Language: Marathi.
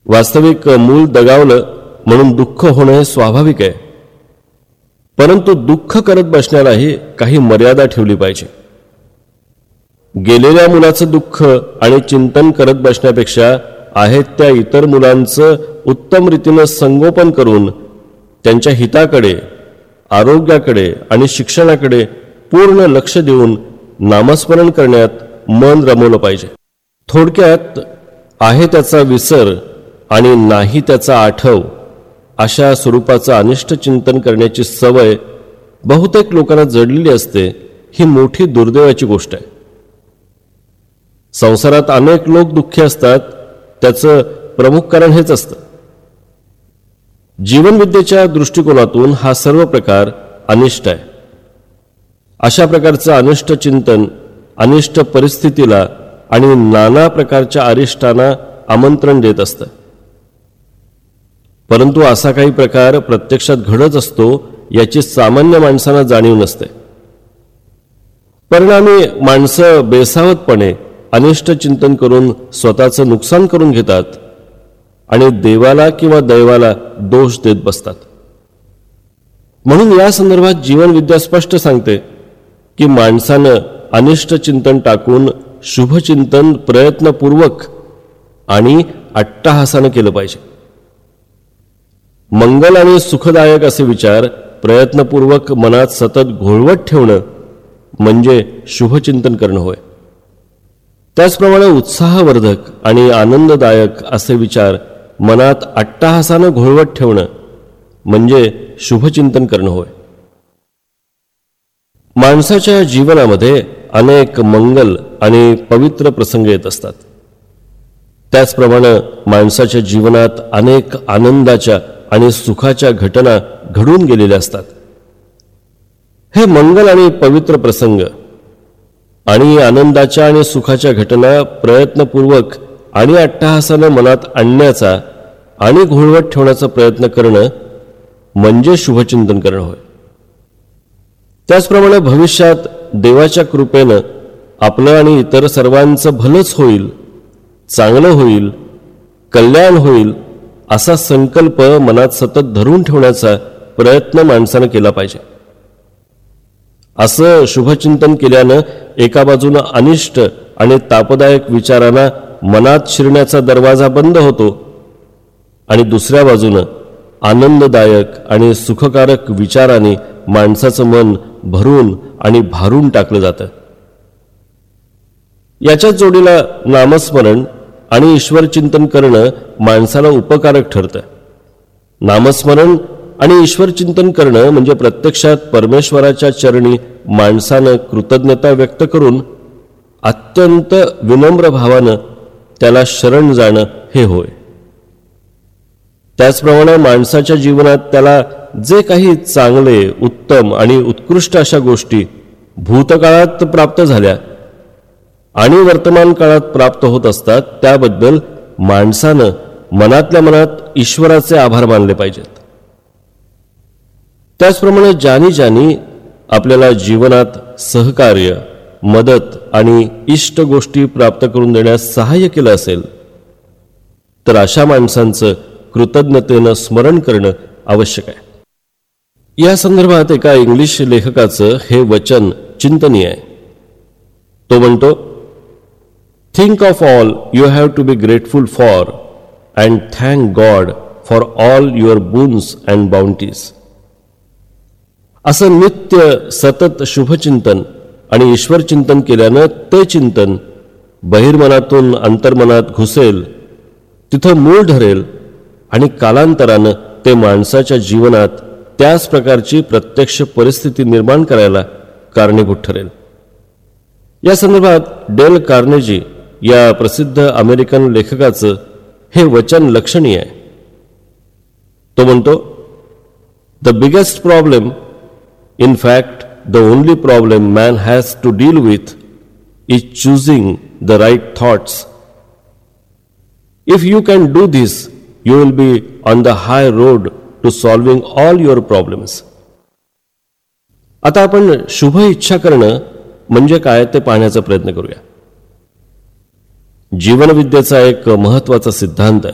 वास्तविक मूल दगावलं म्हणून दुःख होणं हे स्वाभाविक आहे, परंतु दुःख करत बसण्यालाही काही मर्यादा ठेवली पाहिजे. गेलेल्या मुलाचं दुःख आणि चिंतन करत बसण्यापेक्षा आहेत त्या इतर मुलांचं उत्तम रीतीनं संगोपन करून त्यांच्या हिताकडे, आरोग्याकडे आणि शिक्षणाकडे पूर्ण लक्ष देऊन नामस्मरण करण्यात मन रमवलं पाहिजे. थोडक्यात आहे त्याचा विसर आणि नाही त्याचा आठव अशा स्वरूपाचं अनिष्ट चिंतन करण्याची सवय बहुतेक लोकांना जडलेली असते. ही मोठी दुर्दैवाची गोष्ट आहे. संसारात अनेक लोक दुःखी असतात, त्याचं प्रमुख कारण हेच असतं. जीवनविद्येच्या दृष्टिकोनातून हा सर्व प्रकार अनिष्ट आहे. अशा प्रकारचं अनिष्ट चिंतन अनिष्ट परिस्थितीला आणि नाना प्रकारच्या अरिष्टांना आमंत्रण देत असतं. परंतु असा काही प्रकार प्रत्यक्षात घडत असतो याची सामान्य माणसांना जाणीव नसते. परिणामी माणसं बेसावतपणे अनिष्ट चिंतन करून स्वतःचं नुकसान करून घेतात आणि देवाला किंवा दैवाला दोष देत बसतात. म्हणून या संदर्भात जीवनविद्या स्पष्ट सांगते की माणसानं अनिष्ट चिंतन टाकून शुभचिंतन प्रयत्नपूर्वक आणि अट्टहासानं केलं पाहिजे. मंगल आणि सुखदायक असे विचार प्रयत्नपूर्वक मनात सतत घोळवत ठेवणं म्हणजे शुभचिंतन करणं होय. त्याचप्रमाणे उत्साहवर्धक आणि आनंददायक असे विचार मनात अट्टहासानं घोळवत ठेवणं म्हणजे शुभचिंतन करणं होय. माणसाच्या जीवनामध्ये अनेक मंगल आणि पवित्र प्रसंग येत असतात. त्याचप्रमाणे माणसाच्या जीवनात अनेक आनंदाच्या आणि सुखाच्या घटना घडून गेलेल्या असतात. हे मंगल आणि पवित्र प्रसंग आणि आनंदाच्या आणि सुखाच्या घटना प्रयत्नपूर्वक आणि अट्टहासानं मनात आणण्याचा आणि घोळवत ठेवण्याचा प्रयत्न करणं म्हणजे शुभचिंतन करणं होय. त्याचप्रमाणे भविष्यात देवाच्या कृपेनं आपलं आणि इतर सर्वांचं भलंच होईल, चांगलं होईल, कल्याण होईल असा संकल्प मनात सतत धरून ठेवण्याचा प्रयत्न माणसानं केला पाहिजे. असं शुभचिंतन केल्यानं एका बाजूनं अनिष्ट आणि तापदायक विचारांना मनात शिरण्याचा दरवाजा बंद होतो आणि दुसऱ्या बाजूनं आनंददायक आणि सुखकारक विचारांनी माणसाचं मन भरून आणि भारून टाकलं जातं. याच्याच जोडीला नामस्मरण आणि ईश्वर चिंतन करणं माणसाला उपकारक ठरतं. नामस्मरण आणि ईश्वर चिंतन करणं म्हणजे प्रत्यक्षात परमेश्वराच्या चरणी माणसानं कृतज्ञता व्यक्त करून अत्यंत विनम्र भावानं त्याला शरण जाणं हे होय. त्याचप्रमाणे माणसाच्या जीवनात त्याला जे काही चांगले, उत्तम आणि उत्कृष्ट अशा गोष्टी भूतकाळात प्राप्त झाल्या आणि वर्तमान काळात प्राप्त होत असतात त्याबद्दल माणसानं मनातल्या मनात ईश्वराचे आभार मानले पाहिजेत. त्याचप्रमाणे ज्यानी ज्यानी आपल्याला जीवनात सहकार्य, मदत आणि इष्ट गोष्टी प्राप्त करून देण्यास सहाय्य केलं असेल तर अशा माणसांचं कृतज्ञतेनं स्मरण करणं आवश्यक आहे. या संदर्भात एका इंग्लिश लेखकाचं हे वचन चिंतनीय आहे. तो म्हणतो, think of all you have to be grateful for and thank God for all your Boons and bounties. असं नित्य सतत शुभचिंतन आणि ईश्वर चिंतन केल्यानं ते चिंतन बहिर्मनातून अंतर्मनात घुसेल, तिथं मूळ धरेल आणि कालांतरानं ते माणसाच्या जीवनात त्याच प्रकारची प्रत्यक्ष परिस्थिती निर्माण करायला कारणीभूत ठरेल. या संदर्भात डेल कार्नेजी या प्रसिद्ध अमेरिकन लेखकाचं हे वचन लक्षणीय आहे. तो म्हणतो, the biggest problem, in fact the only problem man has to deal with, is choosing the right thoughts. If you can do this, you will be on the high road to solving all your problems. आता आपण शुभ इच्छा करणं म्हणजे काय ते पाहण्याचा प्रयत्न करूया. जीवनविद्येचा एक महत्त्वाचा सिद्धांत आहे.